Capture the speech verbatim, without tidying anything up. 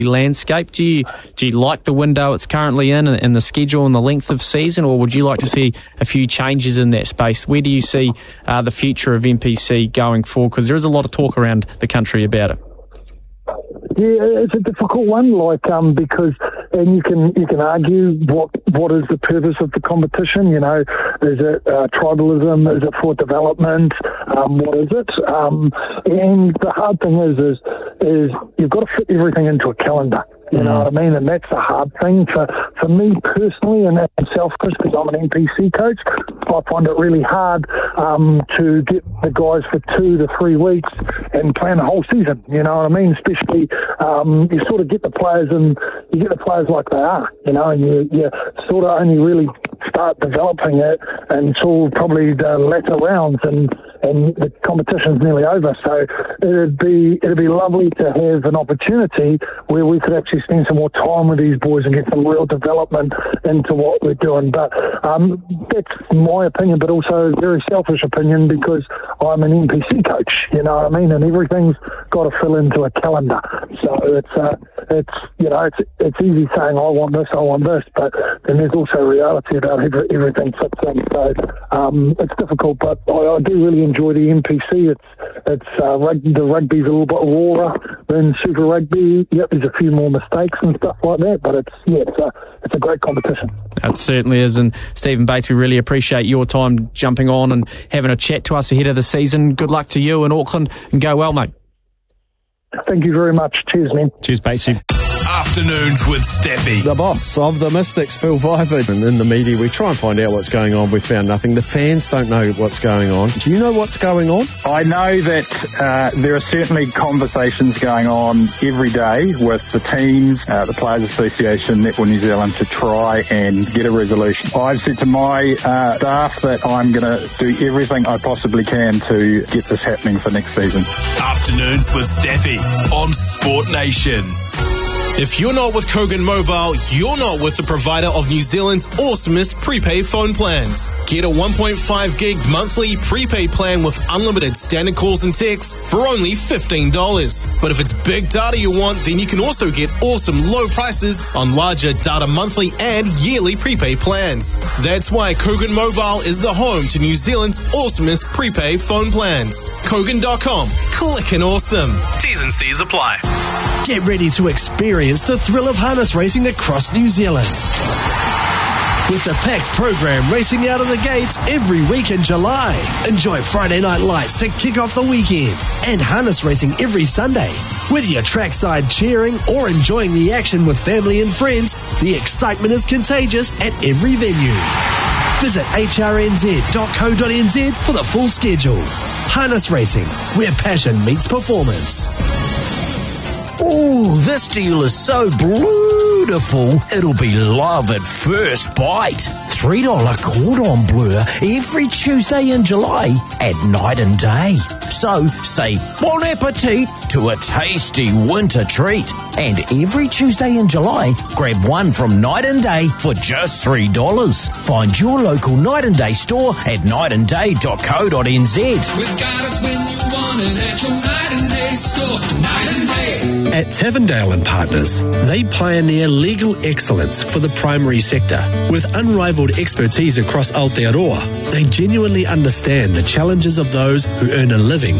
landscape. Do you do you like the window it's currently in and, and the schedule and the length of season, or would you like to see a few changes in that space? Where do you see uh, the future of N P C going forward? Because there is a lot of talk around the country about it. Yeah, it's a difficult one, like um, because, and you can you can argue what what is the purpose of the competition? You know, is it uh, tribalism? Is it for development? Um, what is it? Um, and the hard thing is, is is you've got to fit everything into a calendar. You know what I mean? And that's a hard thing for, for me personally, and that's selfish because I'm an N P C coach. I find it really hard um, to get the guys for two to three weeks and plan a whole season. You know what I mean? Especially um, you sort of get the players and you get the players like they are. You know, and you, you sort of only really start developing it until probably the latter rounds, and and the competition's nearly over. So it'd be it'd be lovely to have an opportunity where we could actually spend some more time with these boys and get some real development into what we're doing. But um, that's my opinion, but also a very selfish opinion because I'm an N P C coach, you know what I mean? And everything's got to fill into a calendar. So it's, uh, it's you know, it's it's easy saying, I want this, I want this, but then there's also reality about every, everything fits in. So um, it's difficult, but I, I do really enjoy the N P C. It's, it's uh, rugby, the rugby's a little bit rawer than Super Rugby. Yep, there's a few more mistakes and stuff like that, but it's yeah, it's a it's a great competition. It certainly is. And Stephen Bates, we really appreciate your time jumping on and having a chat to us ahead of the season. Good luck to you in Auckland, and go well, mate. Thank you very much. Cheers, man. Cheers, Batesy. Afternoons with Steffi. The boss of the Mystics, Phil Vipert. And in the media, we try and find out what's going on. We found nothing. The fans don't know what's going on. Do you know what's going on? I know that uh, there are certainly conversations going on every day with the teams, uh, the Players Association, Netball New Zealand, to try and get a resolution. I've said to my uh, staff that I'm going to do everything I possibly can to get this happening for next season. Afternoons with Steffi on Sport Nation. If you're not with Kogan Mobile, you're not with the provider of New Zealand's awesomest prepaid phone plans. Get a one point five gig monthly prepaid plan with unlimited standard calls and texts for only fifteen dollars. But if it's big data you want, then you can also get awesome low prices on larger data monthly and yearly prepaid plans. That's why Kogan Mobile is the home to New Zealand's awesomest prepaid phone plans. Kogan dot com. Click and awesome. T's and C's apply. Get ready to experience the thrill of harness racing across New Zealand. With a packed program racing out of the gates every week in July. Enjoy Friday night lights to kick off the weekend and harness racing every Sunday. Whether you're trackside cheering or enjoying the action with family and friends, the excitement is contagious at every venue. Visit h r n z dot co dot n z for the full schedule. Harness racing, where passion meets performance. Ooh, this deal is so beautiful, it'll be love at first bite. three dollars cordon bleu every Tuesday in July at night and day. So say bon appetit to a tasty winter treat. And every Tuesday in July, grab one from Night and Day for just three dollars. Find your local Night and Day store at night and day dot co dot n z. We've got it when you want it at your Night and Day store. Night and Day. At Tavendale and Partners, they pioneer legal excellence for the primary sector. With unrivaled expertise across Aotearoa, they genuinely understand the challenges of those who earn a living